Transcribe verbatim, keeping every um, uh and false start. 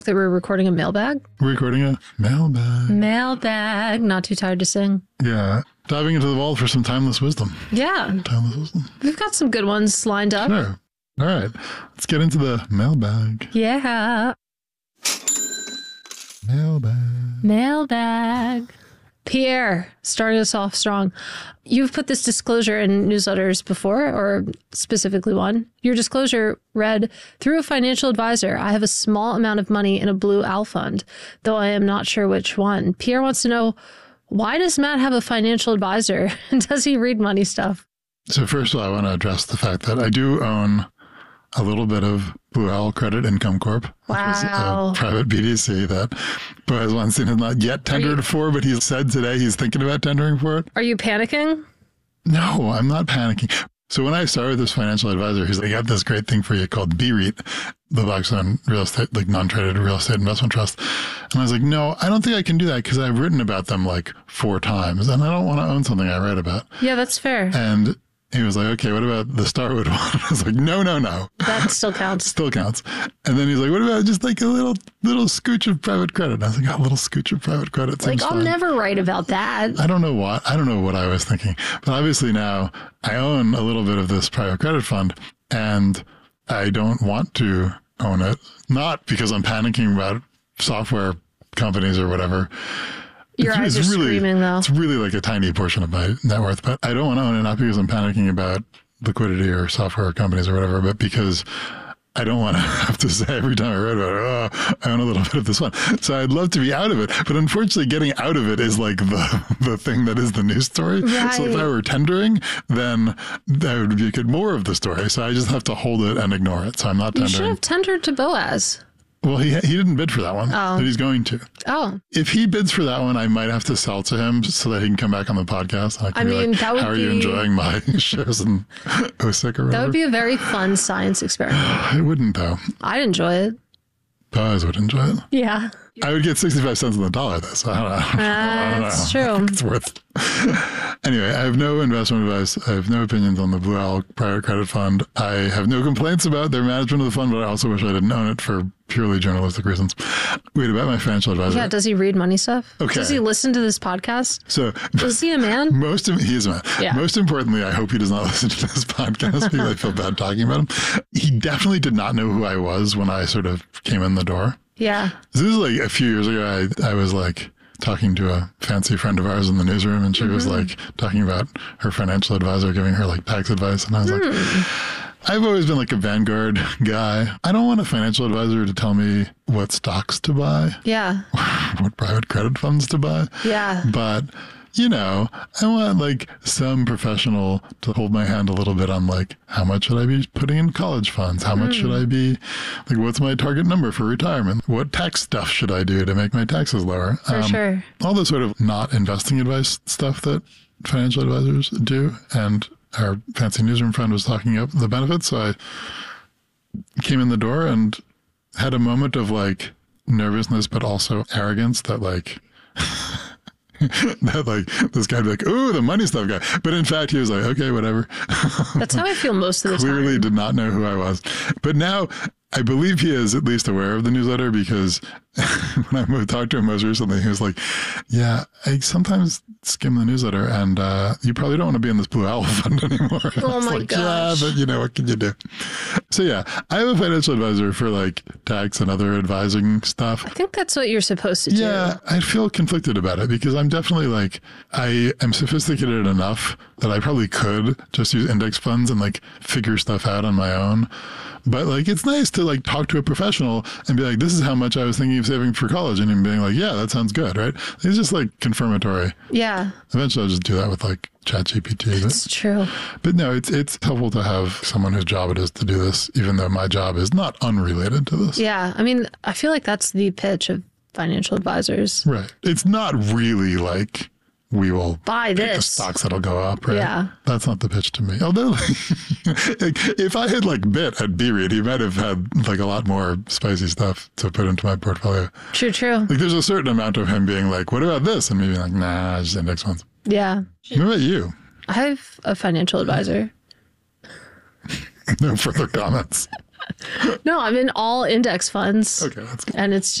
That we're recording a mailbag? We're recording a mailbag. Mailbag. Not too tired to sing. Yeah. Diving into the vault for some timeless wisdom. Yeah. Timeless wisdom. We've got some good ones lined up. Sure. All right. Let's get into the mailbag. Yeah. Mailbag. Mailbag. Pierre, starting us off strong. You've put this disclosure in newsletters before, or specifically one. Your disclosure read, through a financial advisor, I have a small amount of money in a Blue Owl fund, though I am not sure which one. Pierre wants to know, why does Matt have a financial advisor? Does he read money stuff? So first of all, I want to address the fact that I do own a little bit of Blue Owl Credit Income Corp. Wow. Which is a private B D C that Boaz Weinstein has not yet tendered you, for, but he said today he's thinking about tendering for it. Are you panicking? No, I'm not panicking. So when I started this financial advisor, he's like, I got this great thing for you called B REIT, the Blackstone real estate, like non-traded real estate investment trust. And I was like, no, I don't think I can do that because I've written about them like four times and I don't want to own something I write about. Yeah, that's fair. And he was like, okay, what about the Starwood one? I was like, no, no, no. That still counts. Still counts. And then he's like, what about just like a little little scooch of private credit? And I was like, oh, a little scooch of private credit. Like, I'll fine. never write about that. I don't know what. I don't know what I was thinking. But obviously now I own a little bit of this private credit fund and I don't want to own it. Not because I'm panicking about software companies or whatever. Your eyes are really, screaming, though. It's really like a tiny portion of my net worth, but I don't want to own it, not because I'm panicking about liquidity or software companies or whatever, but because I don't want to have to say every time I read about it, oh, I own a little bit of this one. So I'd love to be out of it. But unfortunately, getting out of it is like the, the thing that is the news story. Right. So if I were tendering, then that would be get more of the story. So I just have to hold it and ignore it. So I'm not You tendering. should have tendered to Boaz. Well, he he didn't bid for that one, Oh. but he's going to. Oh. If he bids for that one, I might have to sell to him so that he can come back on the podcast. I, can I be mean, like, that would how are be... you enjoying my shows in O S I C or whatever? That would be a very fun science experiment. I wouldn't, though. I'd enjoy it. Boaz would enjoy it. Yeah. I would get sixty-five cents on the dollar, though, so I don't know. Uh, I don't that's know. true. It's worth Anyway, I have no investment advice. I have no opinions on the Blue Owl Private Credit Fund. I have no complaints about their management of the fund, but I also wish I didn't own it for purely journalistic reasons. Wait, about my financial advisor. Yeah, does he read money stuff? Okay. Does he listen to this podcast? So, is he a man? Most of he is a man. Yeah. Most importantly, I hope he does not listen to this podcast because I feel bad talking about him. He definitely did not know who I was when I sort of came in the door. Yeah. This is like a few years ago. I, I was like talking to a fancy friend of ours in the newsroom, and she mm-hmm. was like talking about her financial advisor giving her like tax advice. And I was mm. like, I've always been like a Vanguard guy. I don't want a financial advisor to tell me what stocks to buy. Yeah. What private credit funds to buy. Yeah. But you know, I want like some professional to hold my hand a little bit on like, how much should I be putting in college funds? How much mm. should I be, like, what's my target number for retirement? What tax stuff should I do to make my taxes lower? For um, sure. All the sort of not investing advice stuff that financial advisors do. And our fancy newsroom friend was talking up the benefits. So I came in the door and had a moment of like nervousness, but also arrogance that like... that like this guy'd be like, ooh, the money stuff guy. But in fact, he was like, okay, whatever. That's how I feel most of the Clearly time. Clearly did not know who I was. But now I believe he is at least aware of the newsletter because when I talked to him most recently, he was like, yeah, I sometimes skim the newsletter and uh, you probably don't want to be in this Blue Owl fund anymore. Oh I was my like, gosh. Yeah, but you know, what can you do? So yeah, I have a financial advisor for like tax and other advising stuff. I think that's what you're supposed to do. Yeah, I feel conflicted about it because I'm definitely like, I am sophisticated enough that I probably could just use index funds and like figure stuff out on my own. But like, it's nice to like talk to a professional and be like, this is how much I was thinking of saving for college. And him being like, yeah, that sounds good. Right. It's just like confirmatory. Yeah. Eventually I'll just do that with like ChatGPT. That's but, true. But no, it's, it's helpful to have someone whose job it is to do this, even though my job is not unrelated to this. Yeah. I mean, I feel like that's the pitch of financial advisors. Right. It's not really like, we will buy pick this the stocks that'll go up, right? Yeah. That's not the pitch to me. Although, like, if I had like bit at B REIT, he might have had like a lot more spicy stuff to put into my portfolio. True, true. Like there's a certain amount of him being like, what about this? And me being like, nah, just index funds. Yeah. What about you? I have a financial advisor. No further comments. No, I'm in all index funds. Okay, that's good. And it's